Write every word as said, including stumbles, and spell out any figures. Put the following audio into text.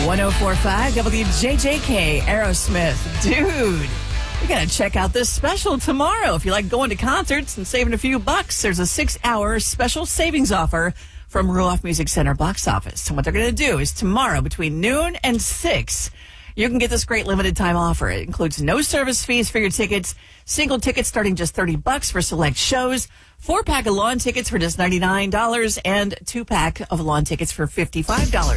one oh four point five W J J K, Aerosmith. Dude, you got to check out this special tomorrow. If you like going to concerts and saving a few bucks, there's a six-hour special savings offer from Ruoff Music Center box office. And what they're going to do is tomorrow between noon and six, you can get this great limited time offer. It includes no service fees for your tickets, single tickets starting just thirty bucks for select shows, four pack of lawn tickets for just ninety-nine dollars, and two pack of lawn tickets for fifty-five dollars.